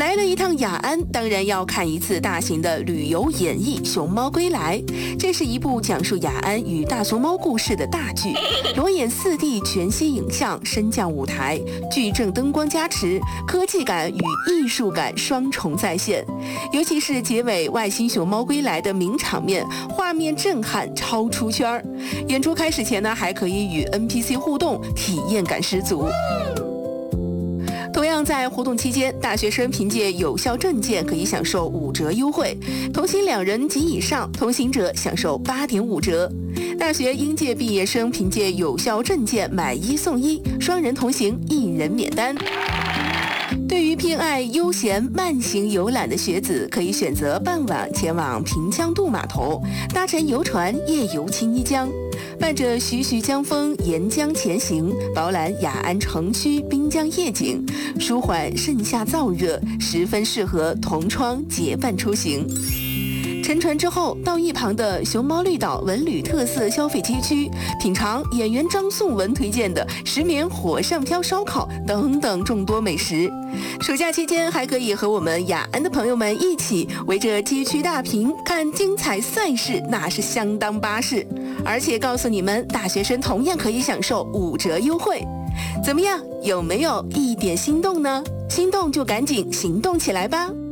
来了一趟雅安，当然要看一次大型的旅游演绎《熊猫归来》。这是一部讲述雅安与大熊猫故事的大剧，裸眼4D全息影像，升降舞台，矩阵灯光加持，科技感与艺术感双重再现。尤其是结尾外星熊猫归来的名场面，画面震撼，超出圈儿。演出开始前呢，还可以与 NPC 互动，体验感十足。同样在活动期间，大学生凭借有效证件可以享受5折优惠，同行2人及以上同行者享受8.5折。大学应届毕业生凭借有效证件买1送1，双人同行1人免单。对于偏爱悠闲慢行游览的学子，可以选择傍晚前往平江渡码头，搭乘游船夜游青衣江，伴着徐徐江风沿江前行，饱览雅安城区滨江夜景，舒缓盛夏燥热，十分适合同窗结伴出行。乘船之后，到一旁的熊猫绿岛文旅特色消费街区，品尝演员张颂文推荐的石棉火上漂烧烤等等众多美食。暑假期间还可以和我们雅安的朋友们一起围着街区大屏看精彩赛事，那是相当巴适。而且告诉你们，大学生同样可以享受5折优惠。怎么样，有没有一点心动呢？心动就赶紧行动起来吧！